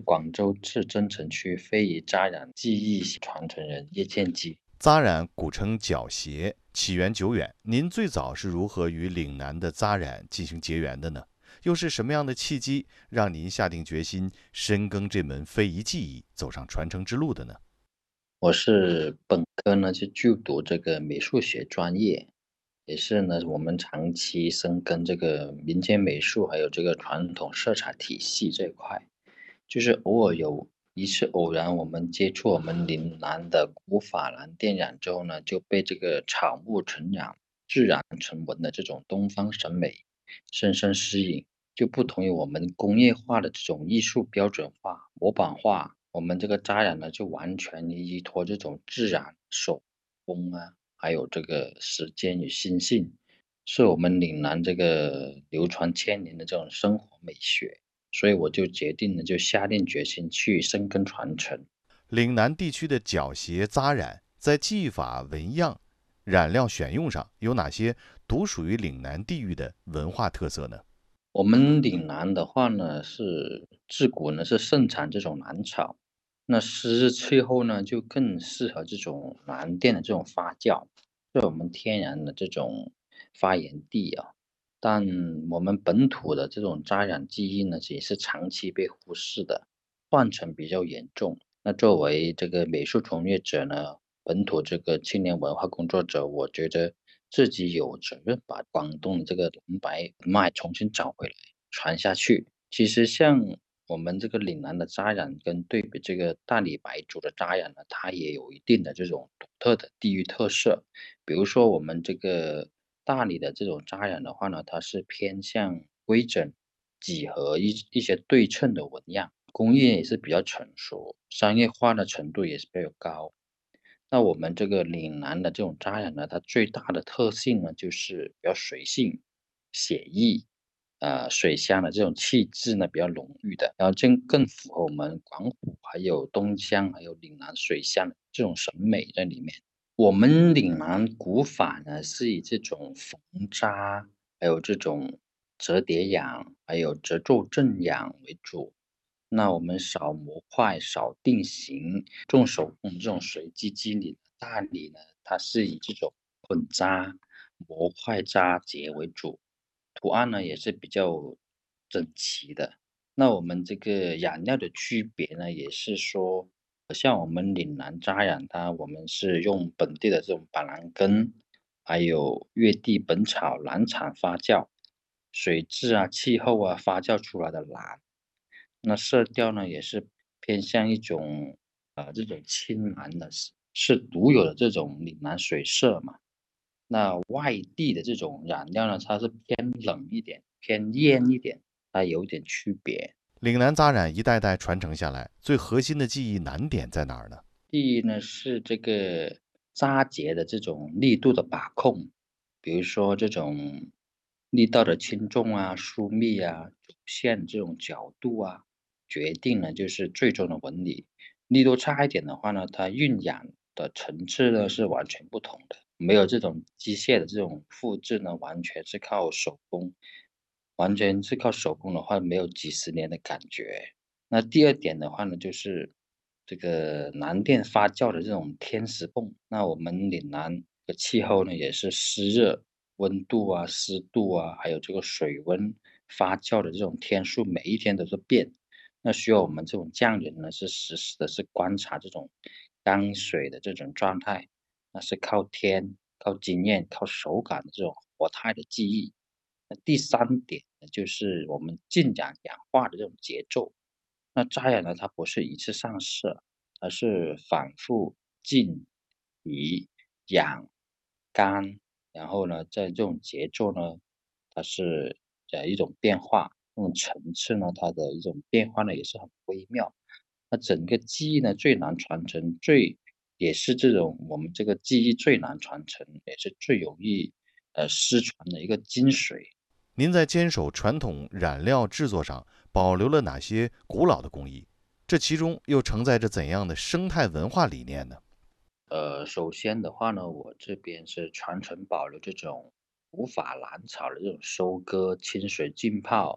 广州市增城区非遗扎染技艺传承人叶建基。 扎染古称角鞋，起源久远。您最早是如何与岭南的扎染进行结缘的呢？又是什么样的契机让您下定决心深耕这门非遗技艺，走上传承之路的呢？ 我是本科呢就读这个美术学专业，也是呢我们长期深耕这个民间美术还有这个传统色彩体系这一块。就是偶尔有一次偶然，我们接触我们岭南的古法蓝电染之后呢，就被这个草木纯染、自然成纹的这种东方审美深深吸引。就不同于我们工业化的这种艺术标准化、模板化，我们这个扎染呢，就完全依托这种自然手工啊，还有这个时间与心性，是我们岭南这个流传千年的这种生活美学。所以我就决定了，就下定决心去深耕传承。 岭南地区的角鞋扎染在技法、纹样、染料选用上有哪些独属于岭南地域的文化特色呢？ 我们岭南的话呢，是自古呢是盛产这种蓝草，那湿热气候呢就更适合这种蓝靛的这种发酵，是我们天然的这种发源地啊。但我们本土的这种扎染技艺呢，也是长期被忽视的，断层比较严重。那作为这个美术从业者呢，本土这个青年文化工作者，我觉得自己有责任把广东的这个蓝白脉重新找回来，传下去。其实像我们这个岭南的扎染跟对比这个大理白族的扎染呢，它也有一定的这种独特的地域特色。比如说我们这个大理的这种扎染的话呢，它是偏向规整、几何一些对称的纹样，工艺也是比较成熟，商业化的程度也是比较高。那我们这个岭南的这种扎染呢，它最大的特性呢，就是比较随性、写意，水乡的这种气质呢比较浓郁的，然后这更符合我们广府还有东江还有岭南水乡的这种审美在里面。我们岭南古法呢是以这种缝扎，还有这种折叠养，还有褶皱正养为主。那我们少模块、少定型，重手工这种随机机理的大理呢，它是以这种混扎、模块扎结为主，图案呢也是比较整齐的。那我们这个染料的区别呢，也是说，像我们岭南扎染它，我们是用本地的这种板蓝根，还有越地本草蓝产发酵，水质啊、气候啊发酵出来的蓝。那色调呢，也是偏向一种这种青蓝的，是独有的这种岭南水色嘛。那外地的这种染料呢，它是偏冷一点，偏艳一点，它有点区别。 岭南扎染一代代传承下来，最核心的技艺难点在哪儿呢？ 第一呢是这个扎结的这种力度的把控，比如说这种力道的轻重啊、疏密啊、主线这种角度啊，决定了就是最终的纹理。力度差一点的话呢，它晕染的层次呢是完全不同的，没有这种机械的这种复制呢，完全是靠手工，完全是靠手工的话，没有几十年的感觉。那第二点的话呢，就是这个南电发酵的这种天时泵。那我们岭南的气候呢，也是湿热，温度啊、湿度啊，还有这个水温发酵的这种天数，每一天都是变。那需要我们这种匠人呢，是实时的是观察这种缸水的这种状态，那是靠天、靠经验、靠手感的这种活态的记忆。那第三点呢，就是我们浸染氧化的这种节奏。那扎染呢，它不是一次上色，而是反复浸、移、养、干，然后呢，在这种节奏呢，它是一种变化，这种层次呢，它的一种变化呢也是很微妙。那整个技艺呢最难传承，也是这种我们这个技艺最难传承，也是最容易失传的一个精髓。 您在坚守传统染料制作上保留了哪些古老的工艺？这其中又承载着怎样的生态文化理念呢？ 首先的话呢，我这边是传承保留这种古法蓝草的这种收割、清水浸泡、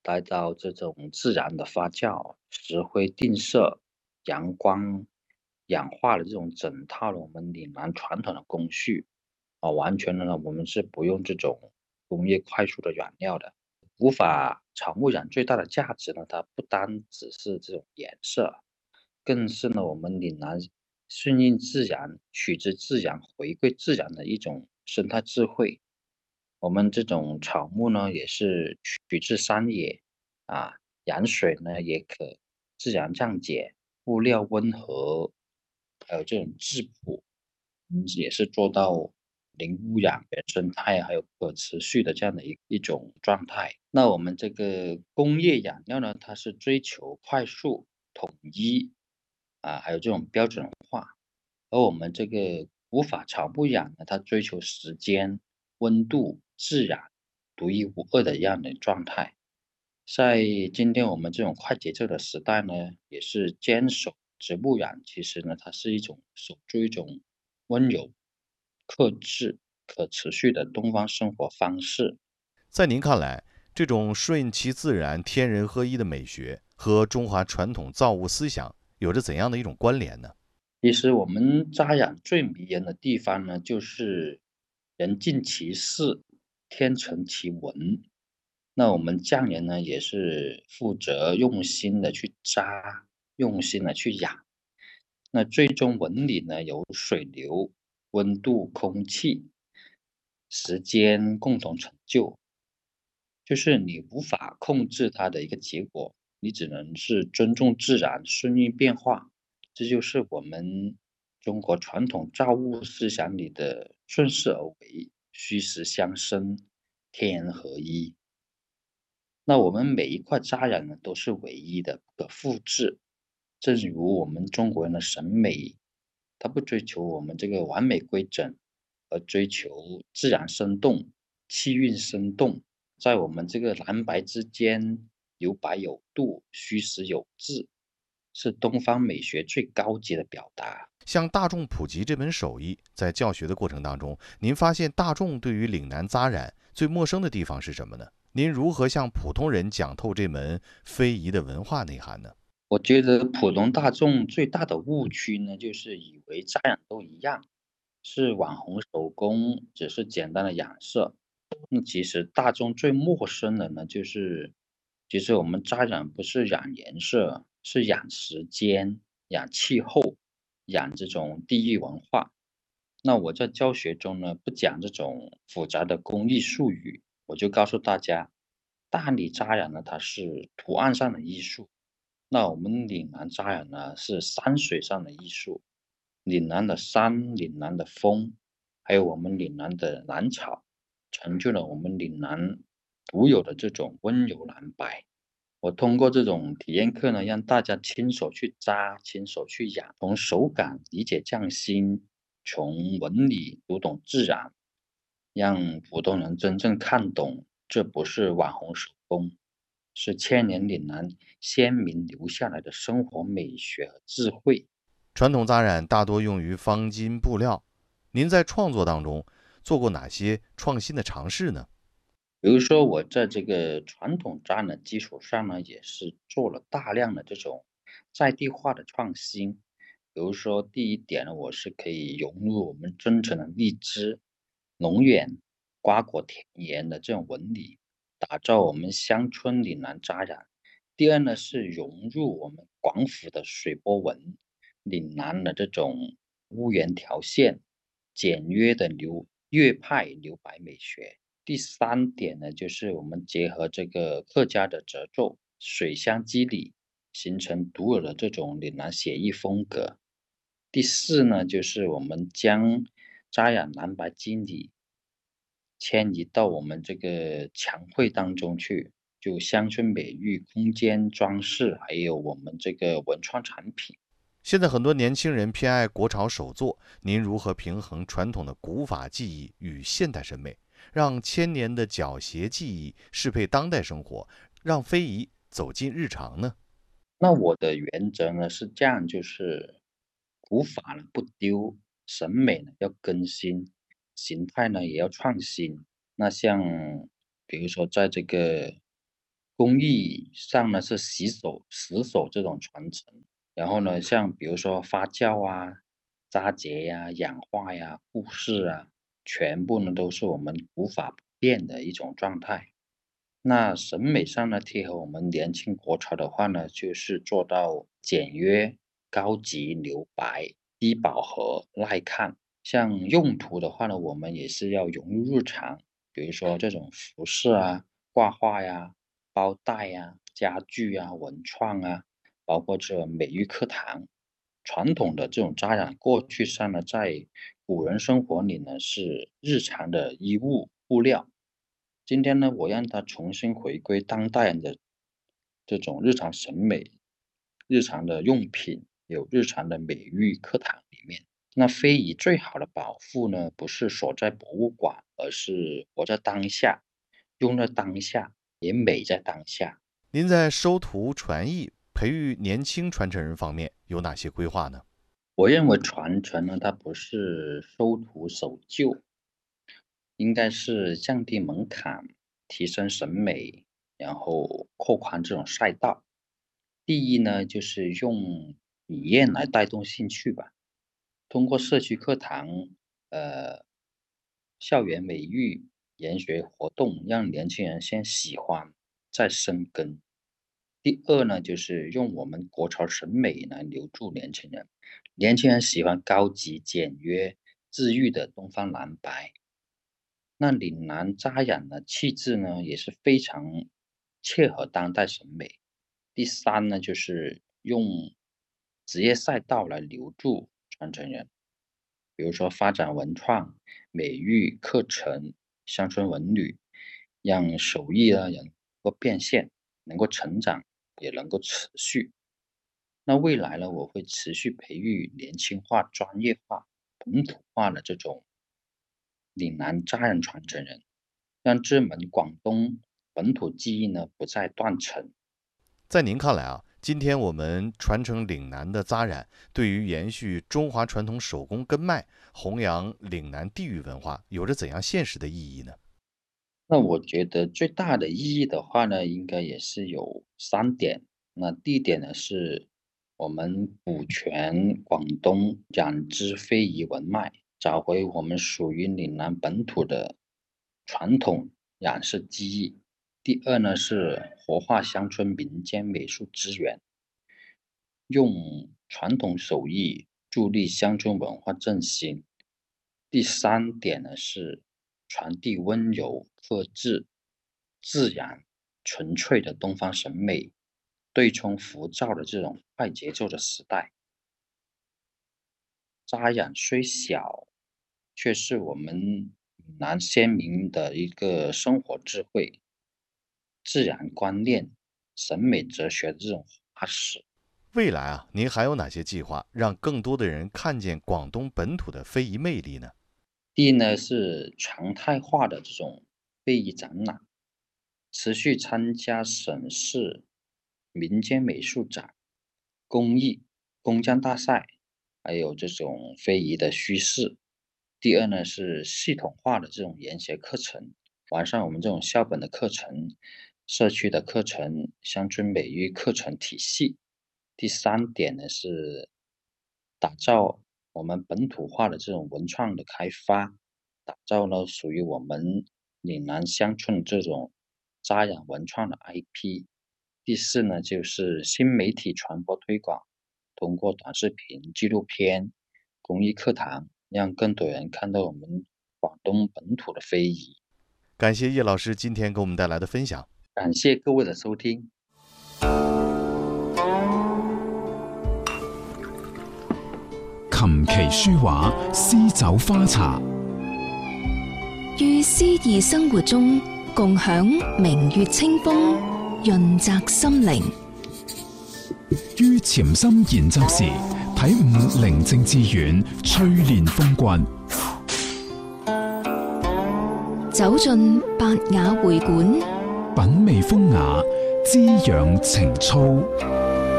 待到这种自然的发酵、石灰定色、阳光氧化的这种整套的我们岭南传统的工序完全的呢，我们是不用这种工业快速的染料的。无法草木染最大的价值呢，它不单只是这种颜色，更是呢我们岭南顺应自然、取之自然、回归自然的一种生态智慧。我们这种草木呢，也是取自山野啊，养水呢也可自然降解，物料温和，还有这种质朴，也是做到零污染、原生态还有可持续的这样的一种状态。那我们这个工业养料呢，它是追求快速、统一还有这种标准化，而我们这个古法草木染呢，它追求时间、温度、自然、独一无二的一样的状态。在今天我们这种快节奏的时代呢，也是坚守植物染，其实呢，它是一种守住一种温柔、克制、可持续的东方生活方式。 在您看来，这种顺其自然、天人合一的美学和中华传统造物思想有着怎样的一种关联呢？ 其实我们扎染最迷人的地方呢，就是人尽其事，天成其文。那我们匠人呢，也是负责用心的去扎，用心的去养。那最终纹理呢，由水流、温度、空气、时间共同成就。就是你无法控制它的一个结果，你只能是尊重自然，顺应变化。这就是我们中国传统造物思想里的顺势而为、虚实相生、天人合一。那我们每一块扎染呢，都是唯一的，不可复制。正如我们中国人的审美，它不追求我们这个完美规整，而追求自然生动、气韵生动，在我们这个蓝白之间有白有度，虚实有致，是东方美学最高级的表达。 向大众普及这门手艺，在教学的过程当中，您发现大众对于岭南扎染最陌生的地方是什么呢？您如何向普通人讲透这门非遗的文化内涵呢？ 我觉得普通大众最大的误区呢，就是以为扎染都一样，是网红手工，只是简单的染色。那其实大众最陌生的呢，就是其实我们扎染不是染颜色，是染时间、染气候、染这种地域文化。那我在教学中呢，不讲这种复杂的工艺术语，我就告诉大家，大理扎染呢，它是图案上的艺术。那我们岭南扎染呢，是山水上的艺术。岭南的山、岭南的风，还有我们岭南的蓝草，成就了我们岭南独有的这种温柔蓝白。我通过这种体验课呢，让大家亲手去扎，亲手去染，从手感理解匠心，从纹理读懂自然，让普通人真正看懂，这不是网红手工，是千年岭南先民留下来的生活美学和智慧。 传统扎染大多用于方巾布料，您在创作当中做过哪些创新的尝试呢？ 比如说，我在这个传统扎染的基础上呢，也是做了大量的这种在地化的创新。比如说，第一点呢，我是可以融入我们真诚的荔枝、龙眼、瓜果田园的这种纹理，打造我们乡村岭南扎染。第二呢，是融入我们广府的水波纹、岭南的这种屋檐条线、简约的粤派留白美学。第三点呢，就是我们结合这个客家的褶皱、水乡肌理，形成独有的这种岭南写意风格。第四呢，就是我们将扎染蓝白肌理迁移到我们这个墙绘当中去，就乡村美育、空间装饰，还有我们这个文创产品。 现在很多年轻人偏爱国潮手作，您如何平衡传统的古法技艺与现代审美，让千年的脚鞋技艺适配当代生活，让非遗走进日常呢？ 那我的原则呢是这样，就是古法呢不丢，审美呢要更新，形态呢也要创新。那像比如说在这个工艺上呢是死守这种传承，然后呢，像比如说发酵啊、扎结呀、氧化呀、复式啊，全部呢都是我们无法变的一种状态。那审美上呢，贴合我们年轻国潮的话呢，就是做到简约、高级、留白、低饱和、耐看。像用途的话呢，我们也是要融入日常，比如说这种服饰啊、挂画呀、包袋呀、家具啊、文创啊，包括这美育课堂。传统的这种扎染，过去上呢，在古人生活里呢是日常的衣物布料。今天呢，我让它重新回归当代人的这种日常审美、日常的用品，有日常的美育课堂里面。那非遗最好的保护呢，不是锁在博物馆，而是活在当下，用在当下，也美在当下。 您在收徒传艺、培育年轻传承人方面有哪些规划呢？ 我认为传承呢，它不是收徒守旧，应该是降低门槛，提升审美，然后扩宽这种赛道。第一呢，就是用体验来带动兴趣吧，通过社区课堂、呃校园美育研学活动，让年轻人先喜欢，再生根。第二呢，就是用我们国潮审美来留住年轻人。年轻人喜欢高级、简约、治愈的东方蓝白。那岭南扎染的气质呢，也是非常切合当代审美。第三呢，就是用职业赛道来留住传承人，比如说发展文创、美育课程、乡村文旅，让手艺呢能够变现，能够成长，也能够持续。那未来呢，我会持续培育年轻化、专业化、本土化的这种岭南扎染传承人，让这门广东本土技艺呢不再断层。 在您看来啊，今天我们传承岭南的扎染，对于延续中华传统手工根脉、弘扬岭南地域文化，有着怎样现实的意义呢？ 那我觉得最大的意义的话呢，应该也是有3点。那第一点呢，是我们补全广东染织非遗文脉，找回我们属于岭南本土的传统染饰技艺。第二呢，是活化乡村民间美术资源，用传统手艺助力乡村文化振兴。第三点呢，是传递温柔、克制、自然、纯粹的东方审美，对冲浮躁的这种快节奏的时代。扎染虽小，却是我们岭南鲜明的一个生活智慧、自然观念、审美哲学的这种化石。 未来啊，您还有哪些计划，让更多的人看见广东本土的非遗魅力呢？ 第一呢，是常态化的这种非遗展览，持续参加省市民间美术展、工艺、工匠大赛，还有这种非遗的虚饰。第二呢，是系统化的这种研学课程，完善我们这种校本的课程、社区的课程、乡村美育课程体系。第三点呢，是打造我们本土化的这种文创的开发，打造呢属于我们岭南乡村这种扎染文创的 IP。第四呢，就是新媒体传播推广，通过短视频、纪录片、公益课堂，让更多人看到我们广东本土的非遗。 感谢叶老师今天给我们带来的分享。 感谢各位的收听。 琴棋書畫詩酒花茶， 於詩意生活中共享明月清風，潤澤心靈。 於潛心研習時體悟寧靜致遠，淬煉風骨。 走進百雅會館， 品味風雅，滋養情操。